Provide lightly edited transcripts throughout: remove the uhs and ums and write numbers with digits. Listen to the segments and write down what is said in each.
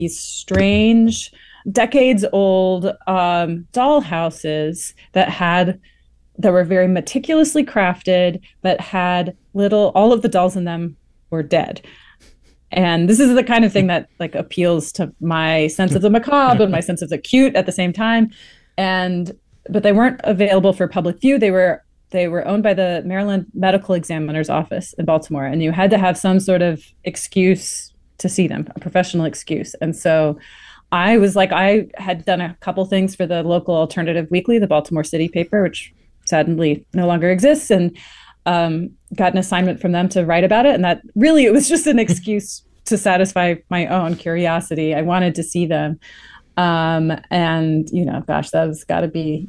these strange, decades old doll houses that were very meticulously crafted, but had all of the dolls in them were dead. And this is the kind of thing that like appeals to my sense of the macabre and my sense of the cute at the same time. And but they weren't available for public view. They were owned by the Maryland Medical Examiner's Office in Baltimore, and you had to have some sort of excuse to see them, a professional excuse. And so I was like, I had done a couple things for the local alternative weekly, the Baltimore City paper, which sadly no longer exists, and got an assignment from them to write about it. And that really, it was just an excuse to satisfy my own curiosity. I wanted to see them. And, gosh, that was got to be,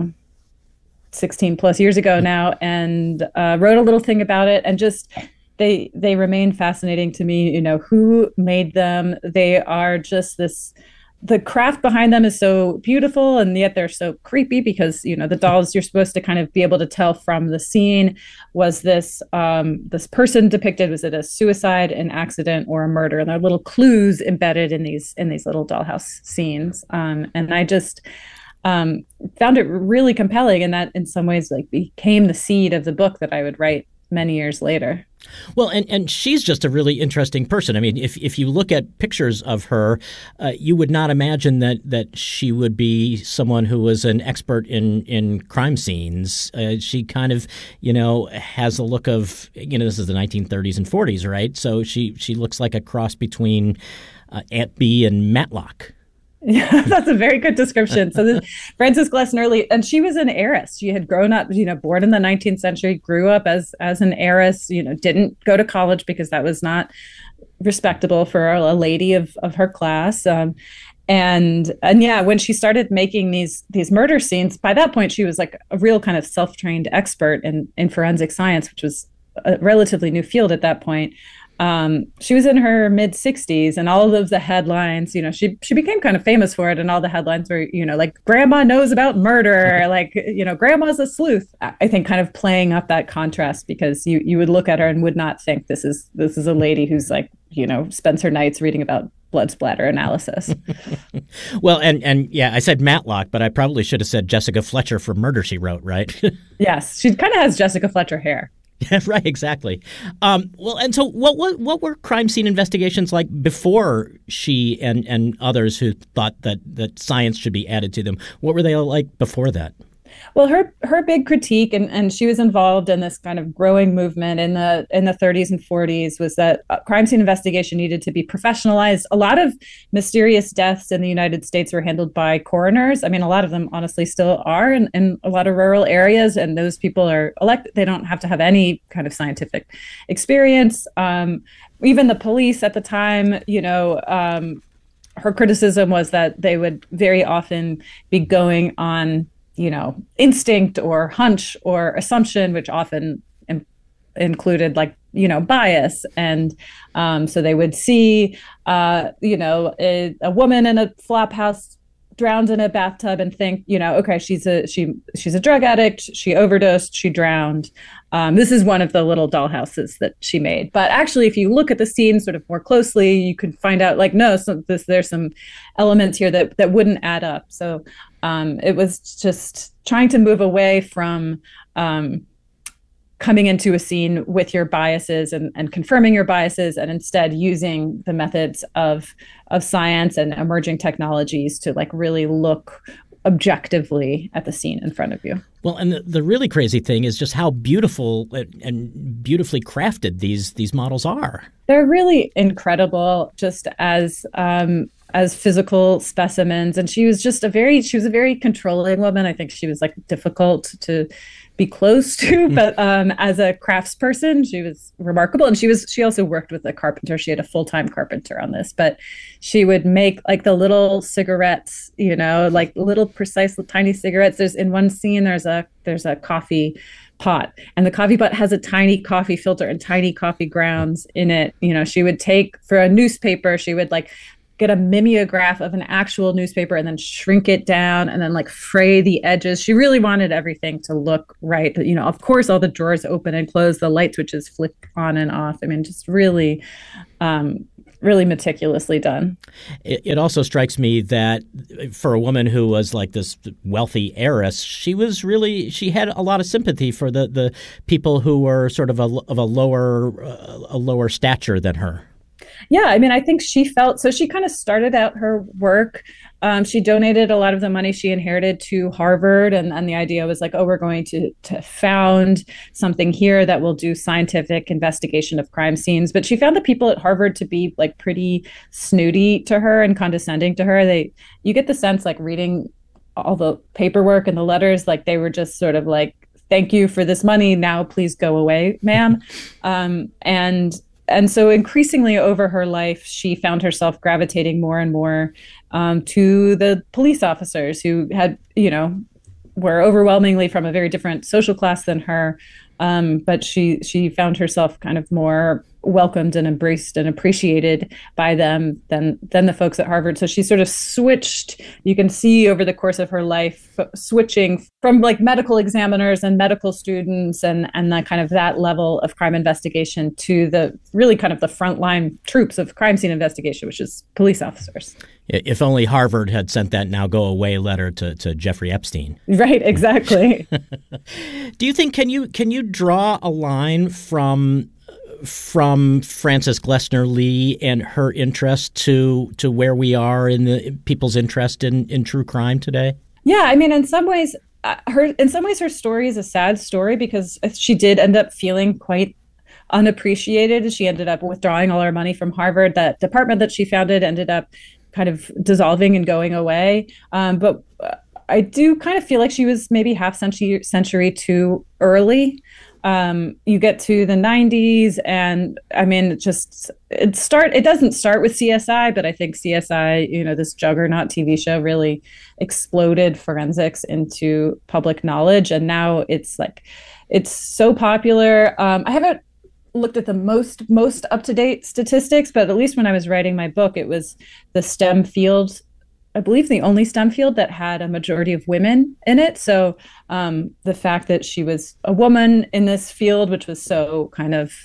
16 plus years ago now, and wrote a little thing about it. And just they remain fascinating to me. Who made them? They are just the craft behind them is so beautiful, and yet they're so creepy because the dolls, you're supposed to kind of be able to tell from the scene, was this person depicted, was it a suicide, an accident, or a murder? And there are little clues embedded in these little dollhouse scenes, and I just found it really compelling, and that in some ways like became the seed of the book that I would write many years later. Well, and she's just a really interesting person. I mean, if you look at pictures of her, you would not imagine that she would be someone who was an expert in crime scenes. She kind of, has a look of, this is the 1930s and 40s, right? So she looks like a cross between Aunt Bee and Matlock. Yeah, that's a very good description. So this Frances Glessner, and she was an heiress. She had grown up, born in the 19th century, grew up as an heiress, didn't go to college because that was not respectable for a lady of her class. And yeah, when she started making these murder scenes, by that point, she was like a real kind of self-trained expert in forensic science, which was a relatively new field at that point. She was in her mid 60s, and all of the headlines, she became kind of famous for it. And all the headlines were, like, grandma knows about murder, like, grandma's a sleuth. I think kind of playing up that contrast, because you would look at her and would not think this is a lady who's like, spends her nights reading about blood splatter analysis. Well, and yeah, I said Matlock, but I probably should have said Jessica Fletcher for Murder, She Wrote, right? Yes, she kind of has Jessica Fletcher hair. Yeah, right, exactly. Well, and so what were crime scene investigations like before she and others who thought that science should be added to them? What were they like before that? Well, her big critique, and she was involved in this kind of growing movement in the 30s and 40s, was that crime scene investigation needed to be professionalized. A lot of mysterious deaths in the United States were handled by coroners. I mean, a lot of them honestly still are in a lot of rural areas, and those people are elected. They don't have to have any kind of scientific experience. Even the police at the time, her criticism was that they would very often be going on instinct or hunch or assumption, which often included like, bias. And so they would see, a woman in a flop house drowned in a bathtub and think, okay, she's a drug addict. She overdosed. She drowned. This is one of the little dollhouses that she made. But actually, if you look at the scene sort of more closely, you can find out like, no, there's some elements here that wouldn't add up. So it was just trying to move away from coming into a scene with your biases and confirming your biases, and instead using the methods of science and emerging technologies to like really look objectively at the scene in front of you. Well, and the really crazy thing is just how beautiful and beautifully crafted these models are. They're really incredible, just as physical specimens. And she was a very controlling woman. I think she was like difficult to be close to, but as a craftsperson, she was remarkable. And she also worked with a carpenter. She had a full-time carpenter on this, but she would make like the little cigarettes, like little precise tiny cigarettes. In one scene, there's a coffee pot, and the coffee pot has a tiny coffee filter and tiny coffee grounds in it. She would take, for a newspaper, she would like get a mimeograph of an actual newspaper and then shrink it down and then like fray the edges. She really wanted everything to look right. Of course, all the drawers open and close, the light switches flick on and off. I mean, just really really meticulously done. It also strikes me that for a woman who was like this wealthy heiress, she had a lot of sympathy for the people who were sort of a lower stature than her. Yeah, I mean, I think she felt so. She kind of started out her work. She donated a lot of the money she inherited to Harvard, and the idea was like, oh, we're going to found something here that will do scientific investigation of crime scenes. But she found the people at Harvard to be like pretty snooty to her and condescending to her. You get the sense, like reading all the paperwork and the letters, like they were just sort of like, thank you for this money. Now please go away, ma'am. And so increasingly over her life, she found herself gravitating more and more to the police officers who had, were overwhelmingly from a very different social class than her. But she found herself kind of more welcomed and embraced and appreciated by them than the folks at Harvard. So she sort of switched, you can see over the course of her life, switching from like medical examiners and medical students and that kind of that level of crime investigation to the really kind of the frontline troops of crime scene investigation, which is police officers. If only Harvard had sent that now go away letter to Jeffrey Epstein. Right, exactly. Do you think, can you draw a line from Frances Glessner Lee and her interest to where we are in the people's interest in true crime today? Yeah, I mean, in some ways her story is a sad story because she did end up feeling quite unappreciated. She ended up withdrawing all her money from Harvard. That department that she founded ended up kind of dissolving and going away. But I do kind of feel like she was maybe half century too early. You get to the 90s and I mean, it doesn't start with CSI, but I think CSI, this juggernaut TV show really exploded forensics into public knowledge. And now it's so popular. I haven't looked at the most up-to-date statistics, but at least when I was writing my book, it was the STEM field, I believe the only STEM field that had a majority of women in it. So the fact that she was a woman in this field, which was so kind of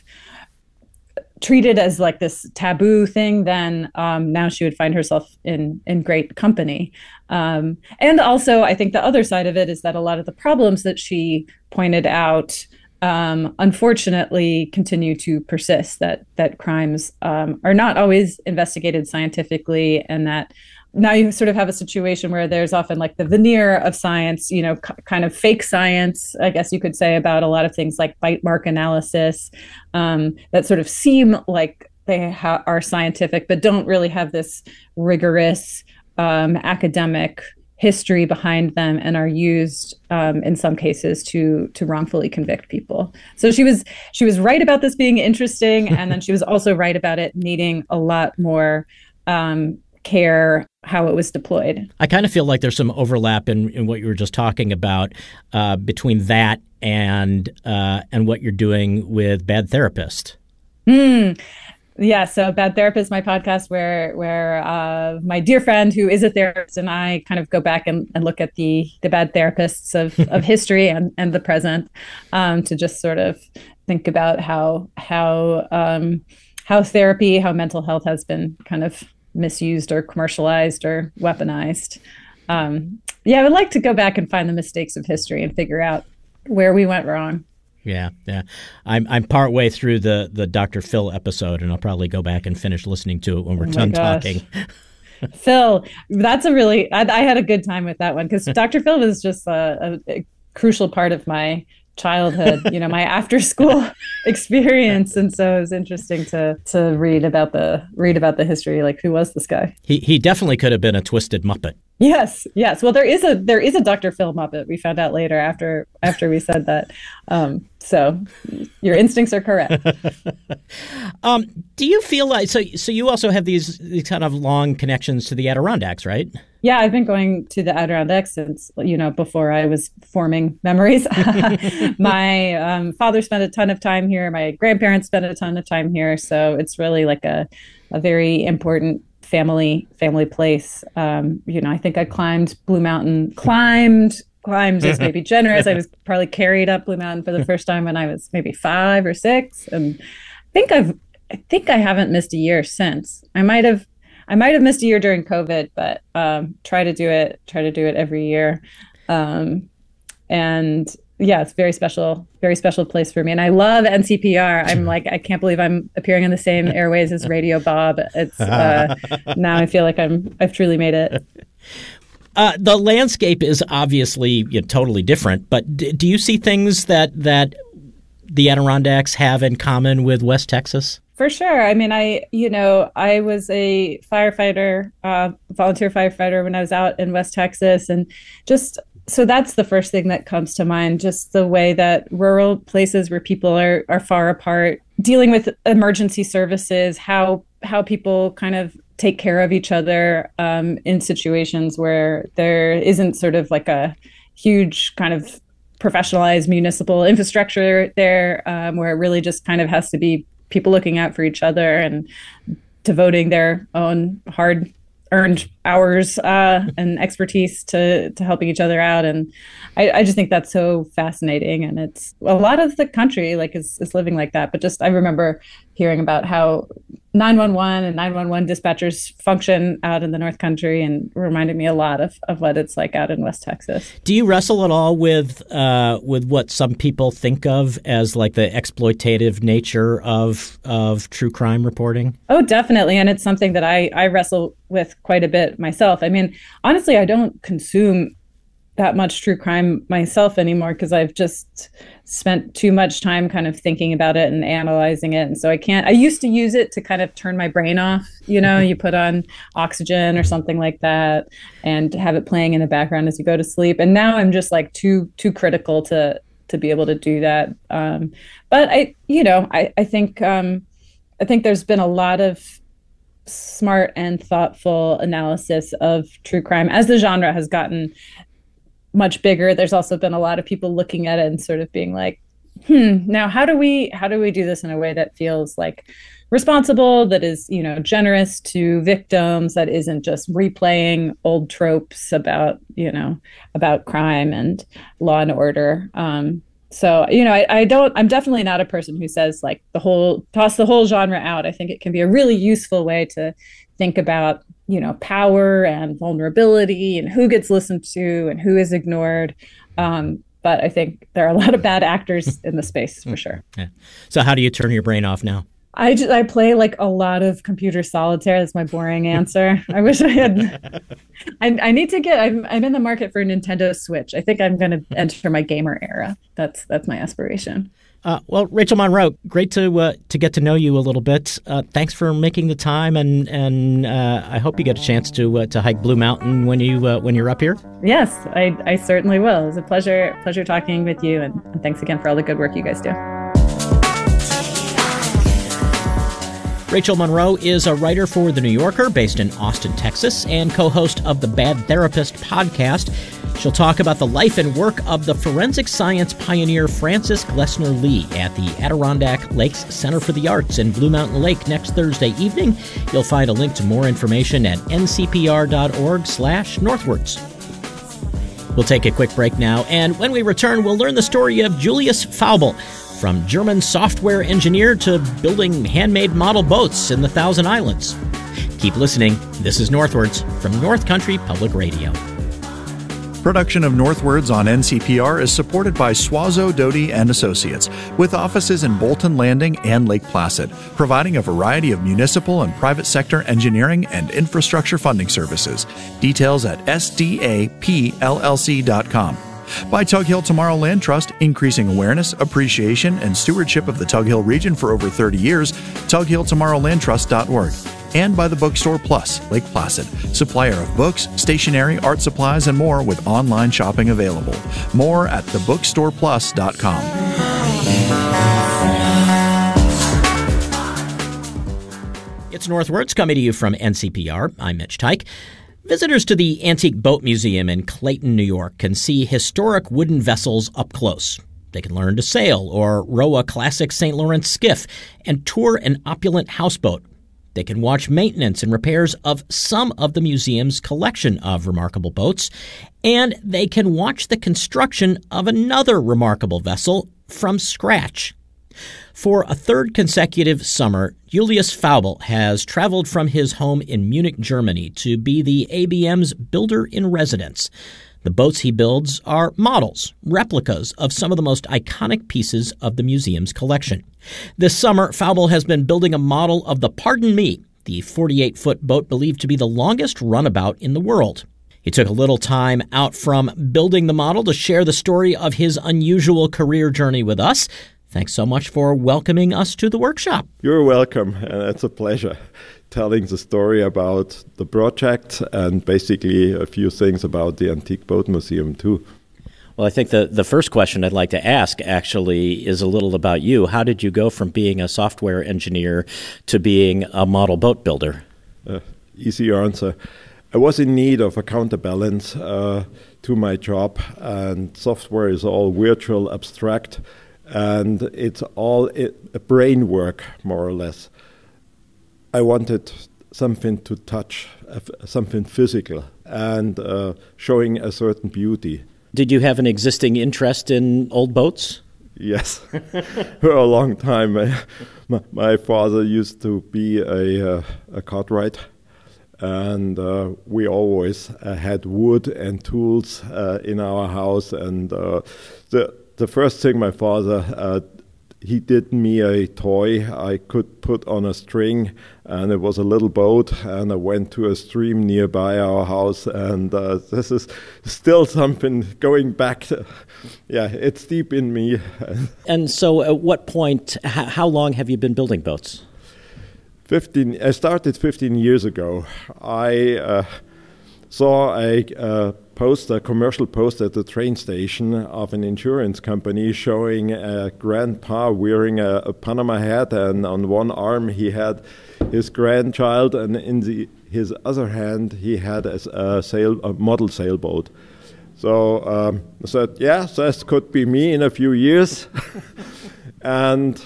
treated as like this taboo thing, then now she would find herself in great company. And also, I think the other side of it is that a lot of the problems that she pointed out unfortunately continue to persist, that crimes are not always investigated scientifically, and that now you sort of have a situation where there's often like the veneer of science, kind of fake science, I guess you could say, about a lot of things like bite mark analysis that sort of seem like they are scientific, but don't really have this rigorous academic history behind them and are used in some cases to wrongfully convict people. So she was right about this being interesting, and then she was also right about it needing a lot more care how it was deployed. I kind of feel like there's some overlap in what you were just talking about between that and what you're doing with Bad Therapist. Yeah, so Bad Therapist, my podcast where my dear friend who is a therapist and I kind of go back and look at the bad therapists of history and the present to just sort of think about how therapy, how mental health has been kind of misused or commercialized or weaponized. I would like to go back and find the mistakes of history and figure out where we went wrong. Yeah. I'm part way through the Dr. Phil episode, and I'll probably go back and finish listening to it when we're done talking. Phil, that's I had a good time with that one because Dr. Phil was just a crucial part of my childhood, my after school experience. And so it was interesting to read about the history. Like, who was this guy? He definitely could have been a twisted Muppet. Yes. Well, there is a Dr. Phil Muppet. We found out later after we said that. So your instincts are correct. Do you feel like so you also have these kind of long connections to the Adirondacks, right? Yeah, I've been going to the Adirondacks since, before I was forming memories. My father spent a ton of time here. My grandparents spent a ton of time here. So it's really like a very important family place. I think I climbed Blue Mountain. Climbed is maybe generous. I was probably carried up Blue Mountain for the first time when I was maybe 5 or 6. And I think I think I haven't missed a year since. I might have missed a year during COVID, but try to do it every year. Um, and yeah, it's very special place for me. And I love NCPR. I'm like, I can't believe I'm appearing on the same airways as Radio Bob. It's now I feel like I've truly made it. The landscape is obviously totally different, but do you see things that the Adirondacks have in common with West Texas? For sure. I mean, I was a firefighter, volunteer firefighter when I was out in West Texas, and just so that's the first thing that comes to mind, just the way that rural places where people are far apart, dealing with emergency services, how people kind of take care of each other in situations where there isn't sort of like a huge kind of professionalized municipal infrastructure there, where it really just kind of has to be people looking out for each other and devoting their own hard-earned hours and expertise to helping each other out. And I just think that's so fascinating. And it's a lot of the country like is living like that. But just I remember hearing about how 911 and 911 dispatchers function out in the North Country, and reminded me a lot of what it's like out in West Texas. Do you wrestle at all with what some people think of as like the exploitative nature of true crime reporting? Oh, definitely. And it's something that I wrestle with quite a bit myself. I mean, honestly, I don't consume that much true crime myself anymore because I've just spent too much time kind of thinking about it and analyzing it. And so I used to use it to kind of turn my brain off. You put on Oxygen or something like that and have it playing in the background as you go to sleep. And now I'm just like too critical to be able to do that. But I think there's been a lot of smart and thoughtful analysis of true crime as the genre has gotten much bigger. There's also been a lot of people looking at it and sort of being like, now how do we do this in a way that feels like responsible, that is, generous to victims, that isn't just replaying old tropes about crime and law and order. So, I'm definitely not a person who says like toss the whole genre out. I think it can be a really useful way to think about, power and vulnerability and who gets listened to and who is ignored. But I think there are a lot of bad actors in the space for sure. Yeah. So how do you turn your brain off now? I play like a lot of computer solitaire. That's my boring answer. I wish I had. I need to get. I'm in the market for a Nintendo Switch. I think I'm going to enter my gamer era. That's my aspiration. Well, Rachel Monroe, great to get to know you a little bit. Thanks for making the time, and I hope you get a chance to hike Blue Mountain when you're up here. Yes, I certainly will. It was a pleasure talking with you, and thanks again for all the good work you guys do. Rachel Monroe is a writer for The New Yorker based in Austin, Texas, and co-host of the Bad Therapist podcast. She'll talk about the life and work of the forensic science pioneer Francis Glessner Lee at the Adirondack Lakes Center for the Arts in Blue Mountain Lake next Thursday evening. You'll find a link to more information at ncpr.org/northwards. We'll take a quick break now, and when we return, we'll learn the story of Julius Faubel, from German software engineer to building handmade model boats in the Thousand Islands. Keep listening. This is Northwards from North Country Public Radio. Production of Northwards on NCPR is supported by Suazo, Doty & Associates, with offices in Bolton Landing and Lake Placid, providing a variety of municipal and private sector engineering and infrastructure funding services. Details at sdapllc.com. By Tug Hill Tomorrow Land Trust, increasing awareness, appreciation, and stewardship of the Tug Hill region for over 30 years, tughilltomorrowlandtrust.org. And by the Bookstore Plus, Lake Placid, supplier of books, stationery, art supplies, and more with online shopping available. More at thebookstoreplus.com. It's Northwards coming to you from NCPR. I'm Mitch Teich. Visitors to the Antique Boat Museum in Clayton, New York can see historic wooden vessels up close. They can learn to sail or row a classic St. Lawrence skiff and tour an opulent houseboat. They can watch maintenance and repairs of some of the museum's collection of remarkable boats, and they can watch the construction of another remarkable vessel from scratch. For a third consecutive summer, Julius Faubel has traveled from his home in Munich, Germany, to be the ABM's builder-in-residence. The boats he builds are models, replicas of some of the most iconic pieces of the museum's collection. This summer, Faubel has been building a model of the Pardon Me, the 48-foot boat believed to be the longest runabout in the world. He took a little time out from building the model to share the story of his unusual career journey with us. Thanks so much for welcoming us to the workshop. You're welcome, and it's a pleasure telling the story about the project and basically a few things about the Antique Boat Museum too. Well, I think the first question I'd like to ask actually is a little about you. How did you go from being a software engineer to being a model boat builder? Easy answer. I was in need of a counterbalance to my job, and software is all virtual, abstract, and it's all brain work, more or less. I wanted something to touch, something physical, and showing a certain beauty. Did you have an existing interest in old boats? Yes. For a long time. My father used to be a cartwright, and we always had wood and tools in our house, and the first thing my father he did me a toy I could put on a string, and it was a little boat, and I went to a stream nearby our house, and this is still something going back. It's deep in me. And so at what point, how long have you been building boats? I started 15 years ago. I saw a commercial poster at the train station of an insurance company showing a grandpa wearing a Panama hat, and on one arm he had his grandchild, and in his other hand he had a model sailboat. So I said, yeah, this could be me in a few years. And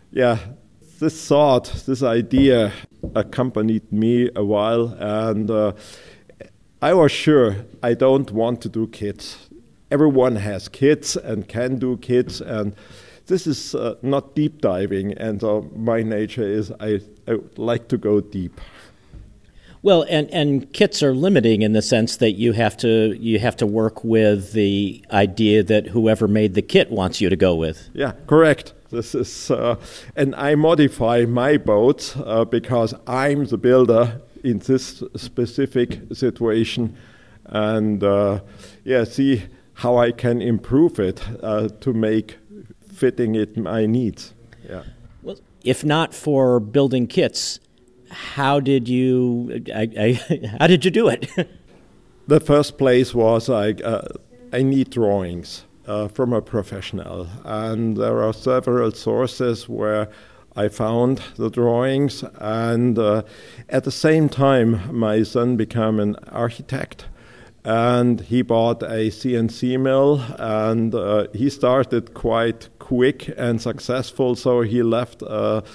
this thought, this idea accompanied me a while, and I was sure I don't want to do kids. Everyone has kids and can do kids, and this is not deep diving, and my nature is I like to go deep. Well, and kits are limiting in the sense that you have to work with the idea that whoever made the kit wants you to go with. Yeah, correct. This is, and I modify my boats because I'm the builder in this specific situation, and see how I can improve it to make fitting it my needs. Yeah. Well, if not for building kits, how did you do it? The first place was I need drawings from a professional, and there are several sources where I found the drawings, and at the same time my son became an architect, and he bought a CNC mill, and he started quite quick and successful, so he left the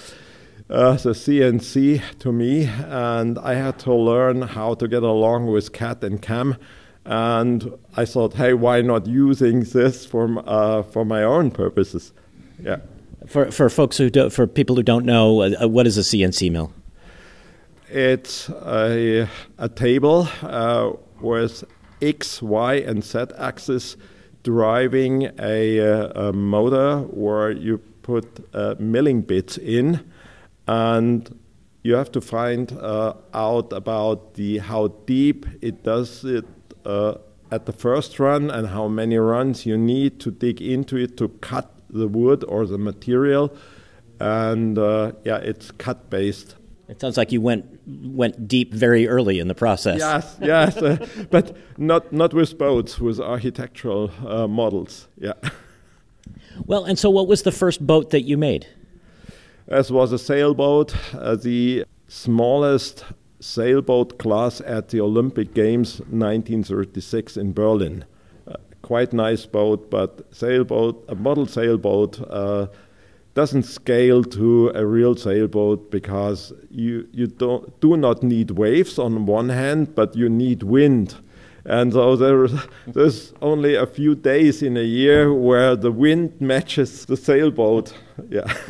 CNC to me, and I had to learn how to get along with CAD and CAM, and I thought, hey, why not using this for my own purposes? Yeah. For folks for people who don't know, what is a CNC mill? It's a table with X, Y, and Z axis driving a motor where you put milling bits in, and you have to find out about how deep it does it at the first run, and how many runs you need to dig into it to cut the wood or the material, and it's cut based. It sounds like you went deep very early in the process. Yes, but not with boats, with architectural models. Yeah. Well, and so what was the first boat that you made? This was a sailboat, the smallest sailboat class at the Olympic Games 1936 in Berlin. Quite nice boat, but a model sailboat doesn't scale to a real sailboat because you do not need waves on one hand, but you need wind. And so there's only a few days in a year where the wind matches the sailboat. Yeah.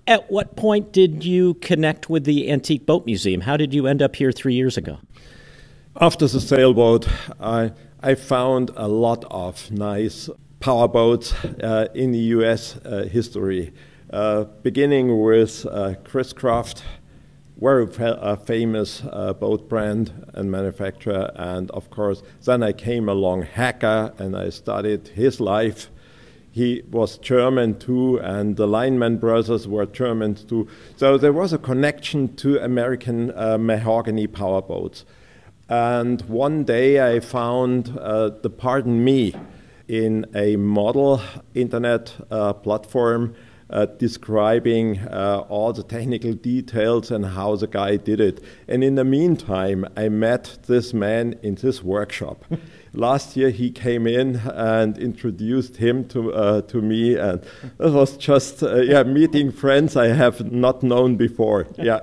At what point did you connect with the Antique Boat Museum? How did you end up here 3 years ago? After the sailboat, I found a lot of nice powerboats in the U.S. History, beginning with Chris Craft, very famous boat brand and manufacturer, and of course, then I came along Hacker, and I studied his life. He was German too, and the Lineman brothers were German too. So there was a connection to American mahogany powerboats. And one day I found the Pardon Me in a model internet platform describing all the technical details and how the guy did it. And in the meantime, I met this man in this workshop. Last year he came in and introduced him to me, and it was just meeting friends I have not known before. Yeah,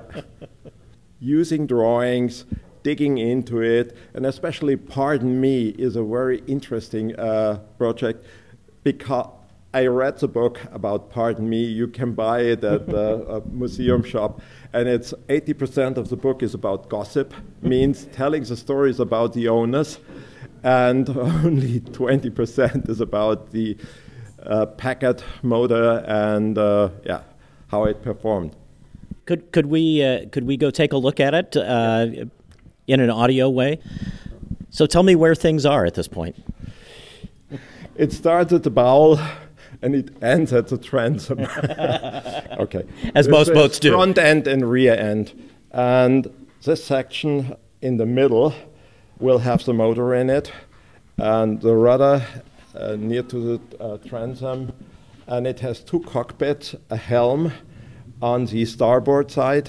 using drawings, digging into it, and especially Pardon Me is a very interesting project because I read the book about Pardon Me. You can buy it at a museum shop, and it's 80% of the book is about gossip, means telling the stories about the owners, and only 20% is about the Packard motor and how it performed. Could we go take a look at it in an audio way? So tell me where things are at this point. It starts at the bow, and it ends at the transom. Okay. As most boats do. Front end and rear end. And this section in the middle will have the motor in it, and the rudder near to the transom. And it has two cockpits, a helm on the starboard side,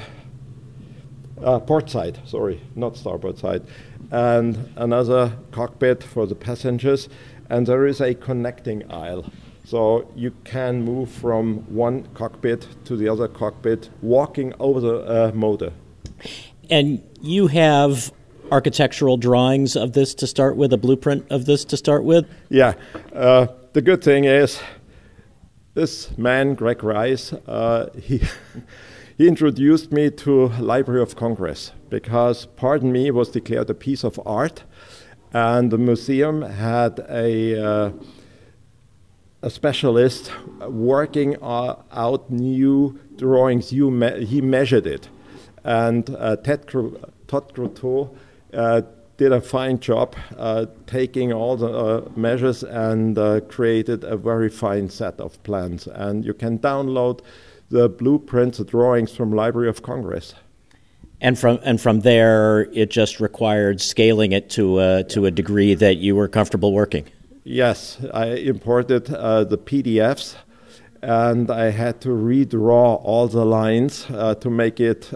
port side, sorry, not starboard side, and another cockpit for the passengers. And there is a connecting aisle. So you can move from one cockpit to the other cockpit, walking over the motor. And you have architectural drawings of this to start with, a blueprint of this to start with? Yeah. The good thing is, this man, Greg Rice, he introduced me to Library of Congress because Pardon Me was declared a piece of art, and the museum had a specialist working out new drawings. He measured it, and Todd Croteau did a fine job taking all the measures and created a very fine set of plans. And you can download the blueprints, the drawings from Library of Congress. And from there, it just required scaling it to a degree that you were comfortable working. Yes, I imported the PDFs, and I had to redraw all the lines to make it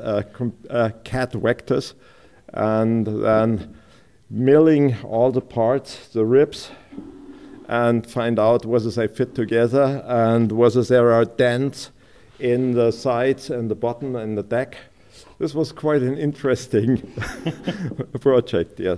cat vectors, and then milling all the parts, the ribs, and find out whether they fit together and whether there are dents in the sides and the bottom and the deck. This was quite an interesting project, yes.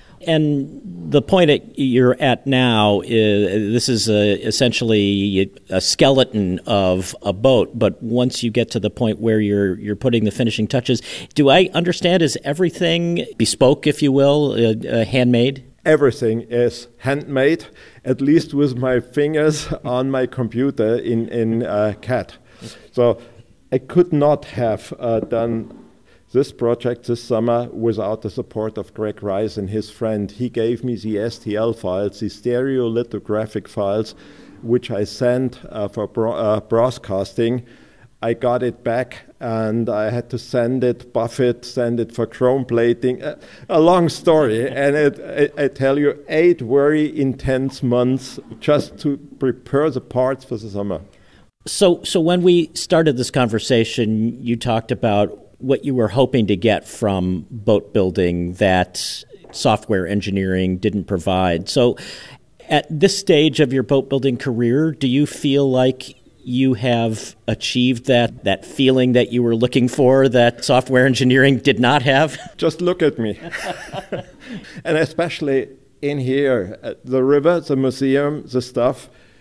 And the point you're at now is this is essentially a skeleton of a boat, but once you get to the point where you're putting the finishing touches, do I understand, is everything bespoke, if you will, handmade? Everything is handmade, at least with my fingers on my computer in CAD. So I could not have done this project this summer without the support of Greg Rice and his friend. He gave me the STL files, the stereolithographic files, which I sent for broadcasting. I got it back, and I had to send it, buff it, send it for chrome plating. A long story, and I tell you, 8 very intense months just to prepare the parts for the summer. So when we started this conversation, you talked about what you were hoping to get from boat building that software engineering didn't provide. So at this stage of your boat building career, do you feel like you have achieved that feeling that you were looking for that software engineering did not have? Just look at me. And especially in here, the river, the museum, the stuff,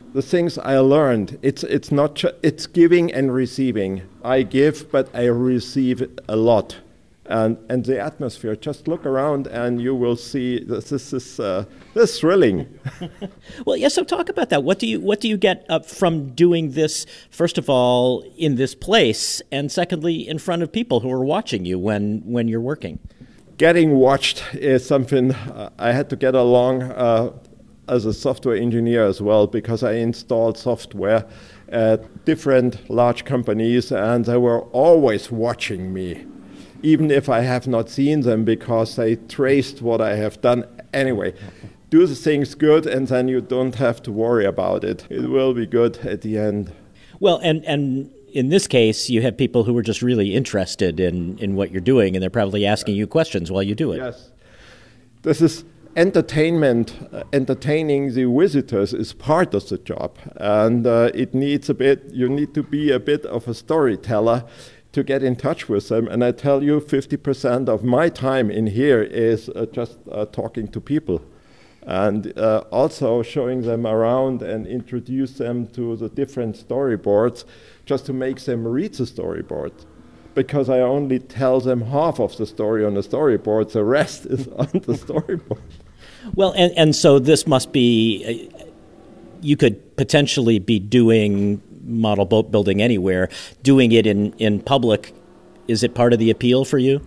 the things I learned, it's not it's giving and receiving. I give, but I receive a lot. And the atmosphere, just look around and you will see this is thrilling. Well, yeah, so talk about that. What do you get from doing this, first of all, in this place, and secondly, in front of people who are watching you when you're working? Getting watched is something I had to get along as a software engineer as well, because I installed software at different large companies, and they were always watching me, even if I have not seen them, because they traced what I have done. Anyway, do the things good, and then you don't have to worry about it. It will be good at the end. Well, and in this case, you have people who are just really interested in what you're doing, and they're probably asking you questions while you do it. Yes. This is entertainment. Entertaining the visitors is part of the job, and it needs you need to be a bit of a storyteller to get in touch with them. And I tell you, 50% of my time in here is just talking to people, and also showing them around and introduce them to the different storyboards, just to make them read the storyboard. Because I only tell them half of the story on the storyboard, the rest is on the storyboard. Well, and so this must be, you could potentially be doing model boat building anywhere. Doing it in public, is it part of the appeal for you?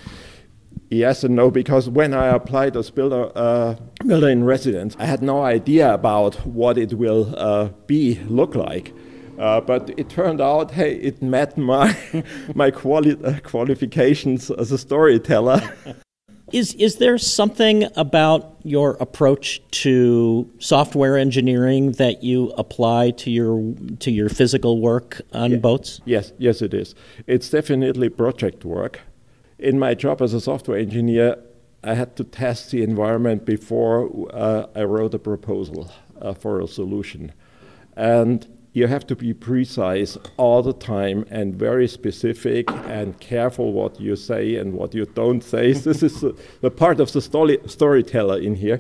Yes and no, because when I applied as builder in residence, I had no idea about what it will look like. But it turned out, hey, it met my qualifications as a storyteller. Is there something about your approach to software engineering that you apply to your physical work on boats? Yes, it is. It's definitely project work. In my job as a software engineer, I had to test the environment before I wrote a proposal for a solution. And you have to be precise all the time and very specific and careful what you say and what you don't say. This is the part of the storyteller in here.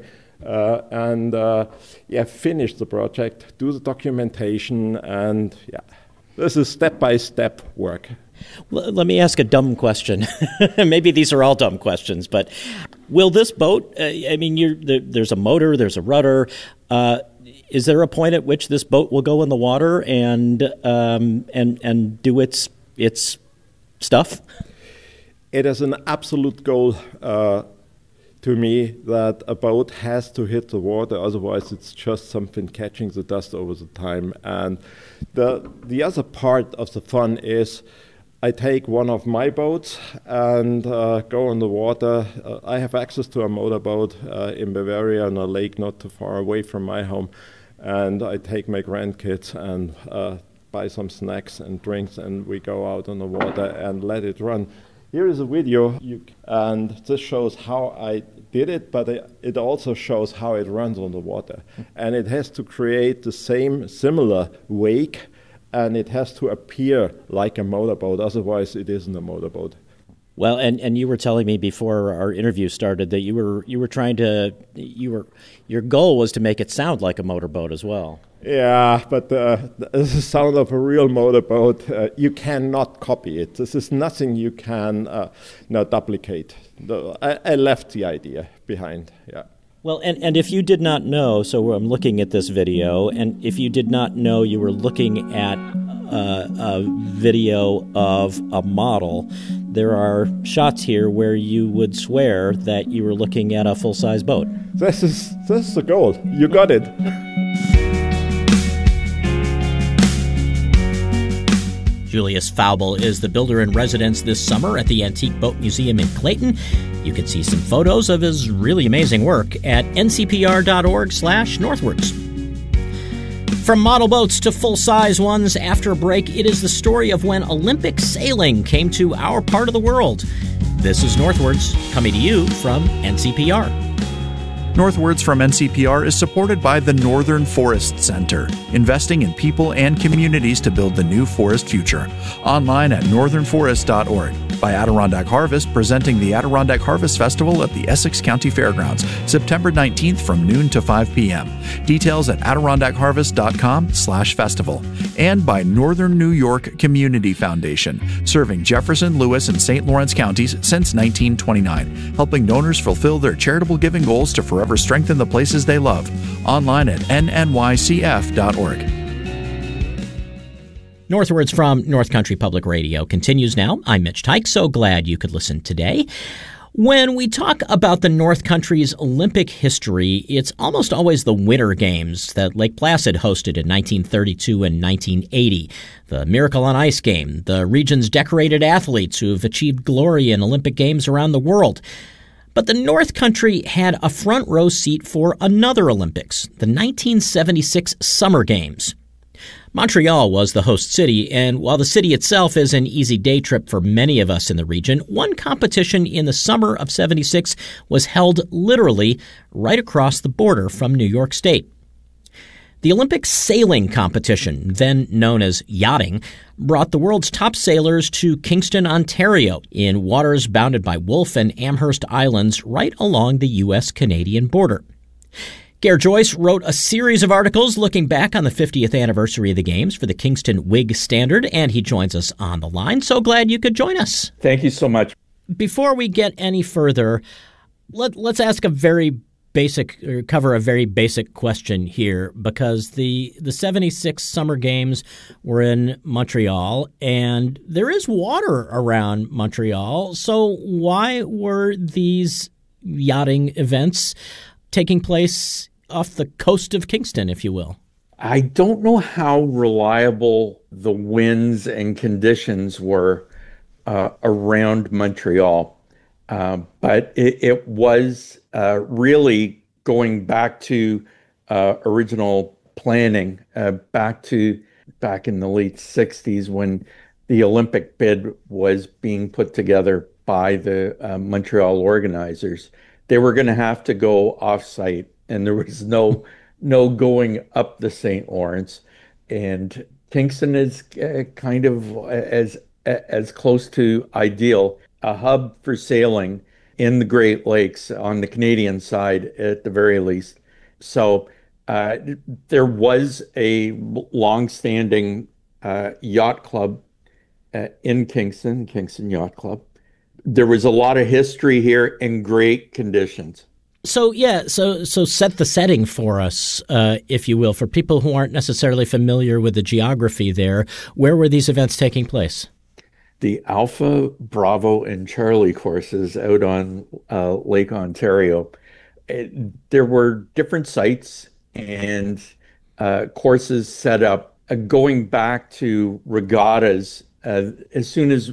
Finish the project, do the documentation, and this is step-by-step work. Let me ask a dumb question. Maybe these are all dumb questions, but will this boat, there's a motor, there's a rudder, is there a point at which this boat will go in the water and do its stuff? It is an absolute goal to me that a boat has to hit the water, otherwise it's just something catching the dust over the time. And the other part of the fun is I take one of my boats and go on the water. I have access to a motorboat in Bavaria on a lake not too far away from my home. And I take my grandkids and buy some snacks and drinks, and we go out on the water and let it run. Here is a video, and this shows how I did it, but it also shows how it runs on the water. And it has to create the similar wake, and it has to appear like a motorboat, otherwise it isn't a motorboat. Well, and you were telling me before our interview started that you were trying to your goal was to make it sound like a motorboat as well. Yeah, but the sound of a real motorboat, you cannot copy it. This is nothing you can duplicate. I left the idea behind. Yeah. Well, and if you did not know, so I'm looking at this video, and if you did not know you were looking at a video of a model, there are shots here where you would swear that you were looking at a full-size boat. This is the goal. You got it. Julius Faubel is the builder in residence this summer at the Antique Boat Museum in Clayton. You can see some photos of his really amazing work at ncpr.org/northwards. From model boats to full-size ones, after a break, it is the story of when Olympic sailing came to our part of the world. This is Northwards, coming to you from NCPR. Northwards from NCPR is supported by the Northern Forest Center, investing in people and communities to build the new forest future. Online at northernforest.org. by Adirondack Harvest, presenting the Adirondack Harvest Festival at the Essex County Fairgrounds, September 19th from noon to 5 p.m. Details at adirondackharvest.com/festival. And by Northern New York Community Foundation, serving Jefferson, Lewis, and St. Lawrence counties since 1929, helping donors fulfill their charitable giving goals to forever strengthen the places they love. Online at nnycf.org. Northwards from North Country Public Radio continues now. I'm Mitch Tyke. So glad you could listen today. When we talk about the North Country's Olympic history, it's almost always the Winter Games that Lake Placid hosted in 1932 and 1980. The Miracle on Ice game, the region's decorated athletes who have achieved glory in Olympic Games around the world. But the North Country had a front row seat for another Olympics, the 1976 Summer Games. Montreal was the host city, and while the city itself is an easy day trip for many of us in the region, one competition in the summer of '76 was held literally right across the border from New York State. The Olympic sailing competition, then known as yachting, brought the world's top sailors to Kingston, Ontario, in waters bounded by Wolfe and Amherst Islands right along the U.S.-Canadian border. Gare Joyce wrote a series of articles looking back on the 50th anniversary of the Games for the Kingston Whig Standard, and he joins us on the line. So glad you could join us. Thank you so much. Before we get any further, let's ask a very basic, or cover a very basic question here, because the 76 Summer Games were in Montreal, and there is water around Montreal. So why were these yachting events taking place off the coast of Kingston, if you will? I don't know how reliable the winds and conditions were around Montreal, but it was really going back to original planning, back in the late 60s when the Olympic bid was being put together by the Montreal organizers. They were going to have to go off-site, and there was no going up the St. Lawrence. And Kingston is kind of as close to ideal, a hub for sailing in the Great Lakes on the Canadian side at the very least. So there was a long-standing yacht club in Kingston Yacht Club. There was a lot of history here and great conditions. So set the setting for us, if you will, for people who aren't necessarily familiar with the geography there. Where were these events taking place? The Alpha, Bravo, and Charlie courses out on Lake Ontario. There were different sites and courses set up going back to regattas. As soon as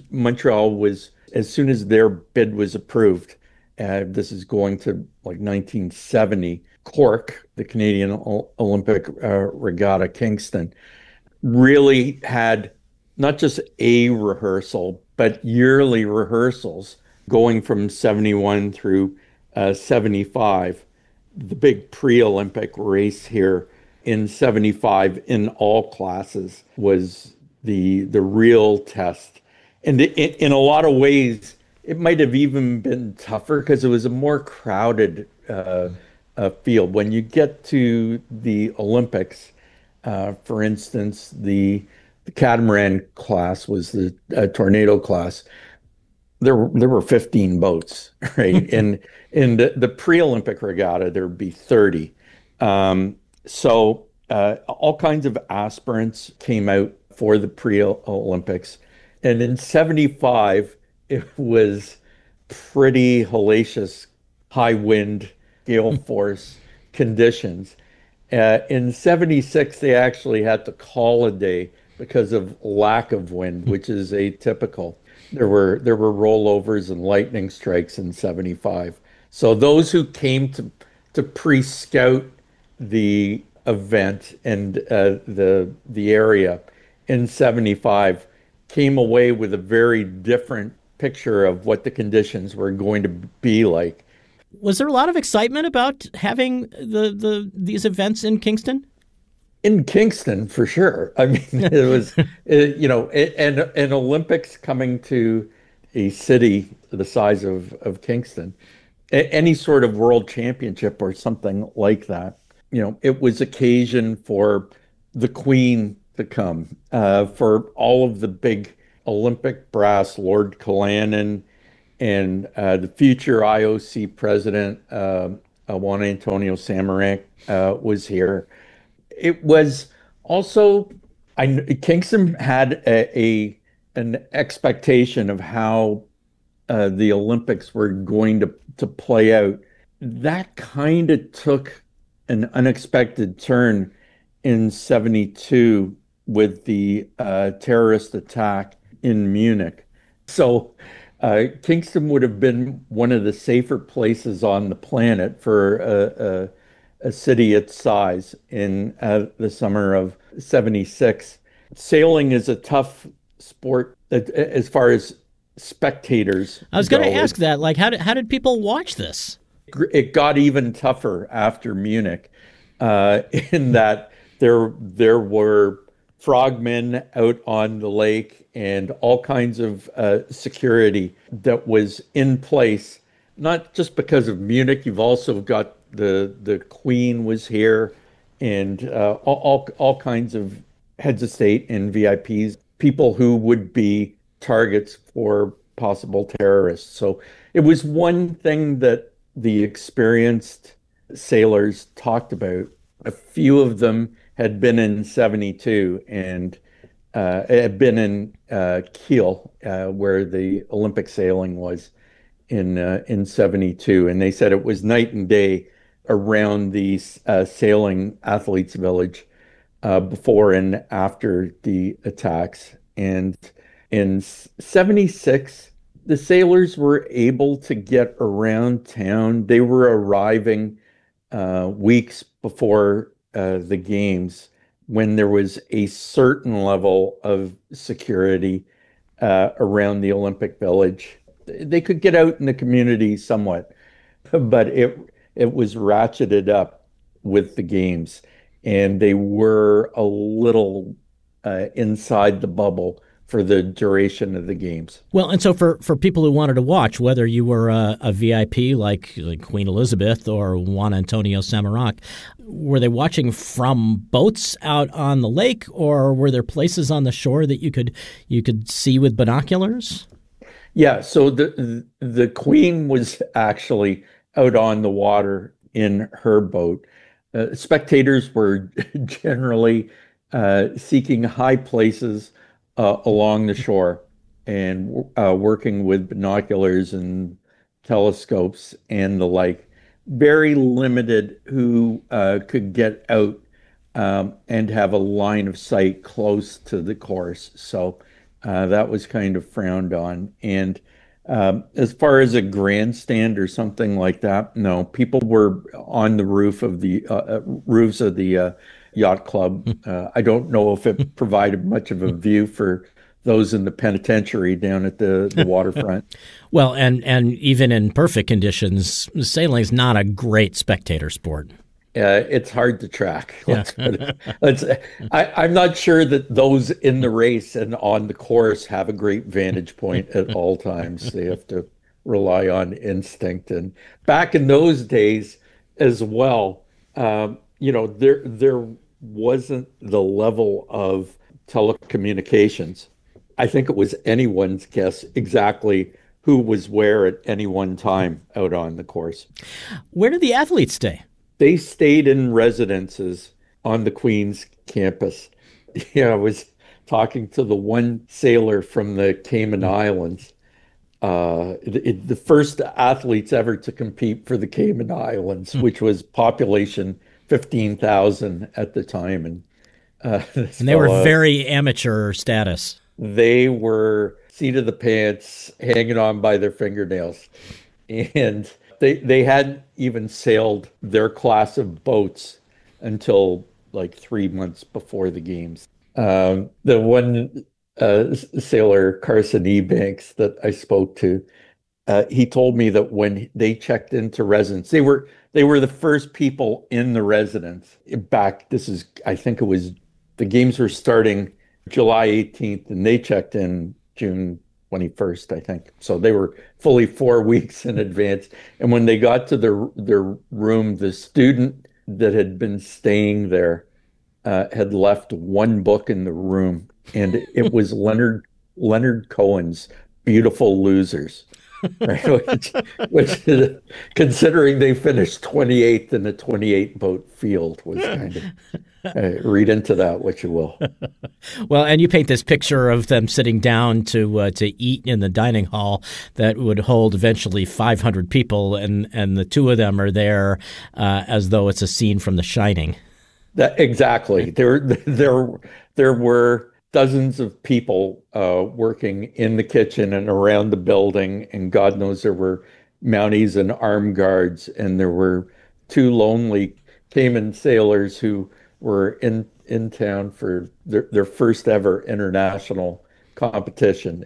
their bid was approved, this is going to like 1970, Cork, the Canadian Olympic Regatta Kingston, really had not just a rehearsal, but yearly rehearsals going from 71 through 75. The big pre-Olympic race here in 75 in all classes was the real test. And in a lot of ways, it might have even been tougher because it was a more crowded field. When you get to the Olympics, for instance, the catamaran class was the tornado class. There were 15 boats, right? And in the pre-Olympic regatta, there would be 30. So all kinds of aspirants came out for the pre-Olympics. And in 75, it was pretty hellacious, high wind, gale force conditions. In 76, they actually had to call a day because of lack of wind, which is atypical. There were rollovers and lightning strikes in 75. So those who came to pre-scout the event and the area in 75 came away with a very different picture of what the conditions were going to be like. Was there a lot of excitement about having these events in Kingston? In Kingston, for sure. I mean, it was, an Olympics coming to a city the size of Kingston, any sort of world championship or something like that, it was occasion for the Queen to come, for all of the big Olympic brass, Lord Callanan, and the future IOC president, Juan Antonio Samaranch, was here. It was also, Kingston had an expectation of how the Olympics were going to play out. That kind of took an unexpected turn in 72 with the terrorist attack in Munich. So Kingston would have been one of the safer places on the planet for a city its size in the summer of 76. Sailing is a tough sport as far as spectators. I was going to ask that, like, how did people watch this? It got even tougher after Munich, in that there were frogmen out on the lake and all kinds of security that was in place, not just because of Munich. You've also got the Queen was here, and all kinds of heads of state and VIPs, people who would be targets for possible terrorists. So it was one thing that the experienced sailors talked about. A few of them had been in 72 and had been in Kiel, where the Olympic sailing was in 72. And they said it was night and day around the sailing athletes village before and after the attacks. And in 76, the sailors were able to get around town. They were arriving weeks before the games, when there was a certain level of security around the Olympic Village. They could get out in the community somewhat, but it was ratcheted up with the games, and they were a little inside the bubble for the duration of the games. Well, and so for people who wanted to watch, whether you were a VIP like Queen Elizabeth or Juan Antonio Samaranch, were they watching from boats out on the lake, or were there places on the shore that you could see with binoculars? Yeah, so the Queen was actually out on the water in her boat. Spectators were generally seeking high places along the shore and working with binoculars and telescopes and the like. Very limited who could get out and have a line of sight close to the course. So that was kind of frowned on. And as far as a grandstand or something like that, no, people were on the roofs of the yacht club. I don't know if it provided much of a view for those in the penitentiary down at the waterfront. Well, and even in perfect conditions, sailing is not a great spectator sport. It's hard to track. I'm not sure that those in the race and on the course have a great vantage point at all times. They have to rely on instinct. And back in those days as well, there wasn't the level of telecommunications. I think it was anyone's guess exactly who was where at any one time out on the course. Where did the athletes stay? They stayed in residences on the Queen's campus. I was talking to the one sailor from the Cayman Islands, the first athletes ever to compete for the Cayman Islands, which was population 15,000 at the time. And they were very amateur status. They were seat of the pants, hanging on by their fingernails. And they hadn't even sailed their class of boats until like 3 months before the games. The one sailor, Carson Ebanks, that I spoke to, he told me that when they checked into residence, they were the first people in the residence back. I think the games were starting July 18th, and they checked in June 21st, I think. So they were fully 4 weeks in advance. And when they got to their room, the student that had been staying there had left one book in the room, and it was Leonard Cohen's Beautiful Losers. Right? which considering they finished 28th in the 28-vote field, was kind of read into that what you will. Well, and you paint this picture of them sitting down to eat in the dining hall that would hold eventually 500 people, and the two of them are there as though it's a scene from The Shining. Exactly. There were dozens of people working in the kitchen and around the building, and God knows there were Mounties and armed guards, and there were two lonely Cayman sailors who were in town for their first ever international competition.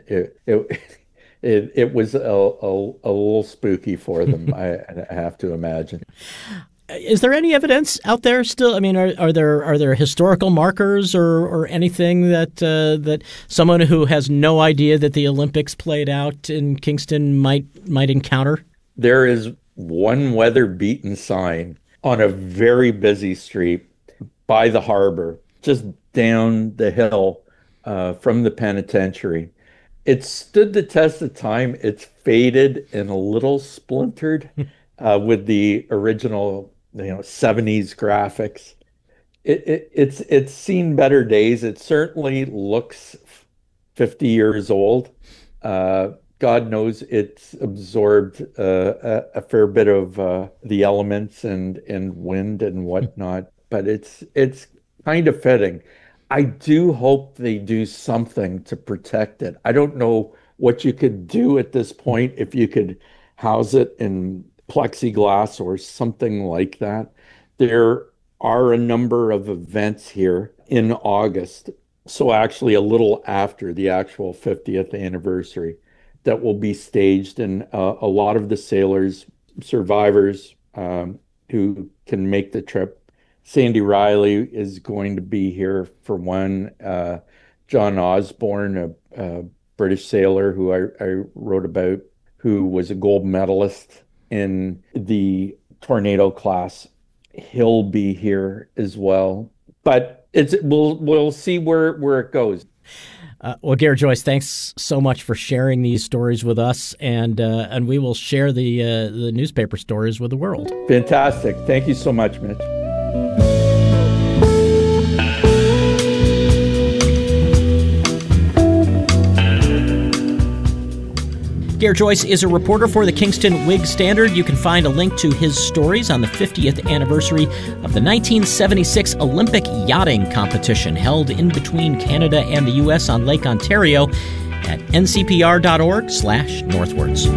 It was a little spooky for them, I have to imagine. Is there any evidence out there still? I mean, are there historical markers or anything that someone who has no idea that the Olympics played out in Kingston might encounter? There is one weather-beaten sign on a very busy street by the harbor, just down the hill from the penitentiary. It stood the test of time. It's faded and a little splintered with the original 70s graphics. It's seen better days. It certainly looks 50 years old. God knows it's absorbed a fair bit of the elements and wind and whatnot, but it's kind of fitting. I do hope they do something to protect it. I don't know what you could do at this point, if you could house it in plexiglass or something like that. There are a number of events here in August, so actually a little after the actual 50th anniversary, that will be staged, and a lot of the sailors, survivors who can make the trip. Sandy Riley is going to be here for one. John Osborne, a British sailor who I wrote about, who was a gold medalist in the Tornado class. He'll be here as well. But we'll see where it goes. Well, Gare Joyce, thanks so much for sharing these stories with us, and we will share the newspaper stories with the world. Fantastic. Thank you so much, Mitch. Gare Joyce is a reporter for the Kingston Whig Standard. You can find a link to his stories on the 50th anniversary of the 1976 Olympic yachting competition held in between Canada and the U.S. on Lake Ontario at ncpr.org/northwards.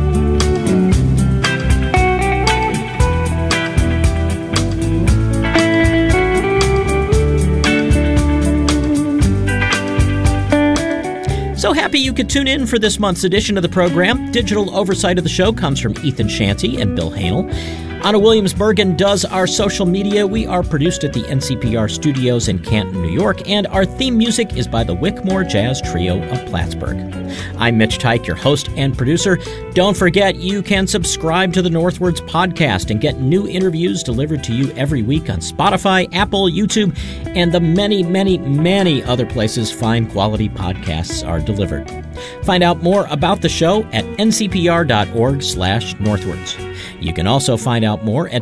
So happy you could tune in for this month's edition of the program. Digital oversight of the show comes from Ethan Shanty and Bill Hanel. Anna Williams-Bergen does our social media. We are produced at the NCPR studios in Canton, New York, and our theme music is by the Wickmore Jazz Trio of Plattsburgh. I'm Mitch Teich, your host and producer. Don't forget, you can subscribe to the Northwards podcast and get new interviews delivered to you every week on Spotify, Apple, YouTube, and the many, many, many other places fine quality podcasts are delivered. Find out more about the show at ncpr.org/northwards. You can also find out more at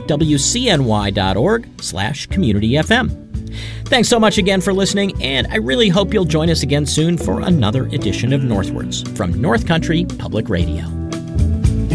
wcny.org/communityfm. Thanks so much again for listening, and I really hope you'll join us again soon for another edition of Northwards from North Country Public Radio.